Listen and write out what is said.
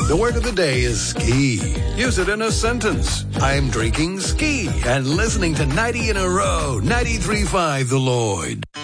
The word of the day is ski. Use it in a sentence. I'm drinking ski and listening to 90 in a row, 93.5 The Lloyd.